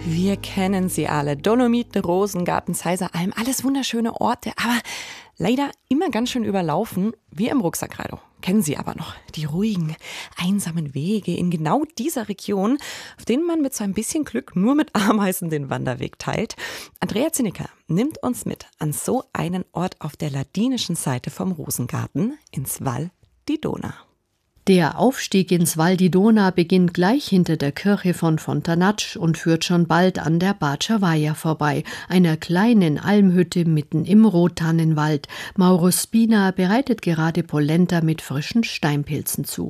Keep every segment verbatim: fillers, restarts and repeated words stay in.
Wir kennen sie alle. Dolomiten, Rosengarten, Zeiseralm, alles wunderschöne Orte, aber leider immer ganz schön überlaufen, wie im Rucksack-Reido. Kennen Sie aber noch die ruhigen, einsamen Wege in genau dieser Region, auf denen man mit so ein bisschen Glück nur mit Ameisen den Wanderweg teilt. Andrea Zinnecker nimmt uns mit an so einen Ort auf der ladinischen Seite vom Rosengarten, ins Val di Dona. Der Aufstieg ins Val di Dona beginnt gleich hinter der Kirche von Fontanacci und führt schon bald an der Bacciavaia vorbei, einer kleinen Almhütte mitten im Rottannenwald. Mauro Spina bereitet gerade Polenta mit frischen Steinpilzen zu.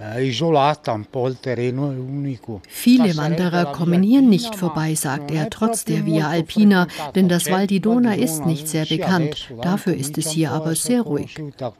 Viele Wanderer kommen hier nicht vorbei, sagt er, trotz der Via Alpina, denn das Val di Dona ist nicht sehr bekannt. Dafür ist es hier aber sehr ruhig.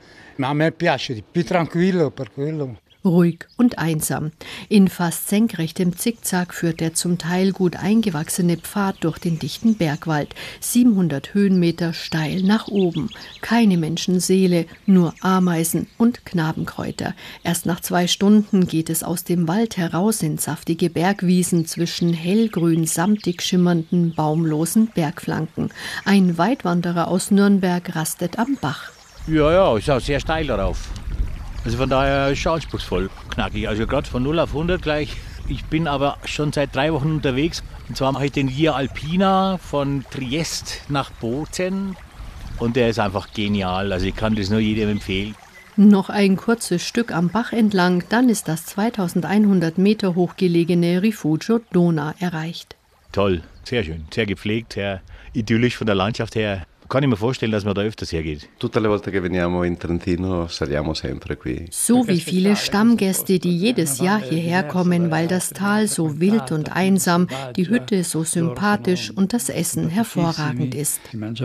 Ruhig und einsam. In fast senkrechtem Zickzack führt der zum Teil gut eingewachsene Pfad durch den dichten Bergwald. siebenhundert Höhenmeter steil nach oben. Keine Menschenseele, nur Ameisen und Knabenkräuter. Erst nach zwei Stunden geht es aus dem Wald heraus in saftige Bergwiesen zwischen hellgrün samtig schimmernden, baumlosen Bergflanken. Ein Weitwanderer aus Nürnberg rastet am Bach. Ja, ja, ist auch sehr steil darauf. Also von daher ist es anspruchsvoll, knackig. Also gerade von null auf hundert gleich. Ich bin aber schon seit drei Wochen unterwegs. Und zwar mache ich den Via Alpina von Triest nach Bozen. Und der ist einfach genial. Also ich kann das nur jedem empfehlen. Noch ein kurzes Stück am Bach entlang, dann ist das zweitausendeinhundert Meter hoch gelegene Rifugio Dona erreicht. Toll, sehr schön, sehr gepflegt, sehr idyllisch von der Landschaft her. Kann ich mir vorstellen, dass man da öfters hergeht. So wie viele Stammgäste, die jedes Jahr hierher kommen, weil das Tal so wild und einsam, die Hütte so sympathisch und das Essen hervorragend ist.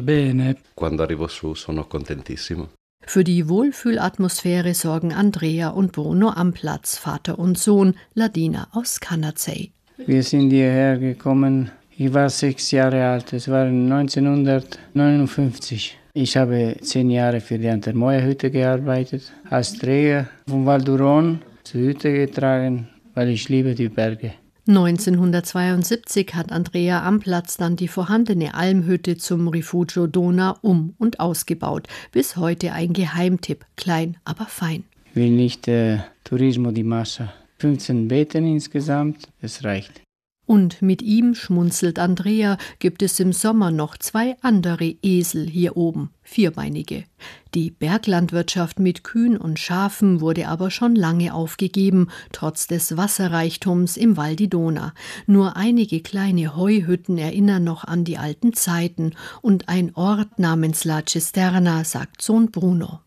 Für die Wohlfühlatmosphäre sorgen Andrea und Bruno Amplatz, Vater und Sohn, Ladiner aus Canazei. Wir sind hierher gekommen. Ich war sechs Jahre alt, es war neunzehnhundertneunundfünfzig. Ich habe zehn Jahre für die Antermoya-Hütte gearbeitet, als Träger von Val d'Uron zur Hütte getragen, weil ich liebe die Berge. neunzehnhundertzweiundsiebzig hat Andrea Amplatz dann die vorhandene Almhütte zum Rifugio Dona um- und ausgebaut. Bis heute ein Geheimtipp, klein, aber fein. Ich will nicht äh, Turismo di Massa. fünfzehn Betten insgesamt, das reicht. Und mit ihm, schmunzelt Andrea, gibt es im Sommer noch zwei andere Esel hier oben, vierbeinige. Die Berglandwirtschaft mit Kühen und Schafen wurde aber schon lange aufgegeben, trotz des Wasserreichtums im Val di Dona. Nur einige kleine Heuhütten erinnern noch an die alten Zeiten und ein Ort namens La Cisterna, sagt Sohn Bruno.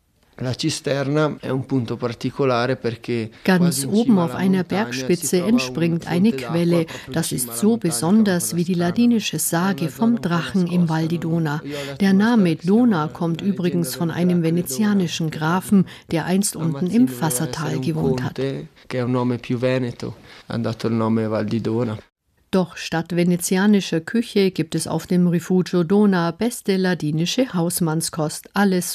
Ganz oben auf einer Bergspitze entspringt eine Quelle. Das ist so besonders wie die ladinische Sage vom Drachen im Val di Dona. Der Name Dona kommt übrigens von einem venezianischen Grafen, der einst unten im Fassertal gewohnt hat. Doch statt venezianischer Küche gibt es auf dem Rifugio Dona beste ladinische Hausmannskost, alles